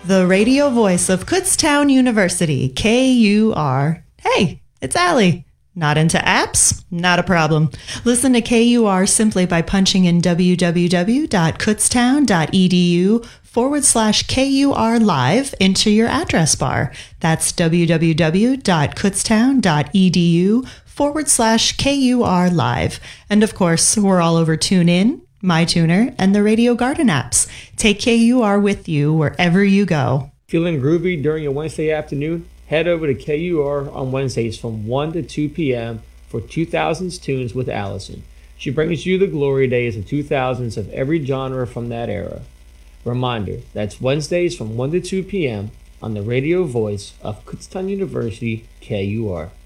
The radio voice of Kutztown University, KUR. Hey, it's Allie. Not into apps? Not a problem. Listen to KUR simply by punching in www.kutztown.edu/KUR live into your address bar. That's www.kutztown.edu/KUR live. And of course, we're all over TuneIn, MyTuner, and the Radio Garden apps. Take KUR with you wherever you go. Feeling groovy during your Wednesday afternoon? Head over to KUR on Wednesdays from 1 to 2 p.m. for 2000s Tunes with Allison. She brings you the glory days of 2000s of every genre from that era. Reminder, that's Wednesdays from 1 to 2 p.m. on the radio voice of Kutztown University, KUR.